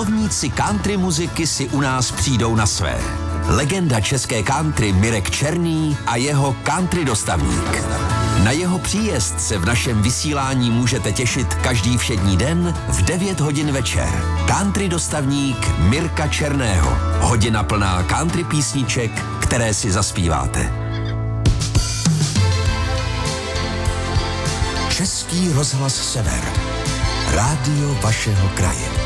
Milovníci country muziky si u nás přijdou na své. Legenda české country Mirek Černý a jeho country dostavník. Na jeho příjezd se v našem vysílání můžete těšit každý všední den v 9 hodin večer. Country dostavník Mirka Černého. Hodina plná country písniček, které si zaspíváte. Český rozhlas Sever. Rádio vašeho kraje.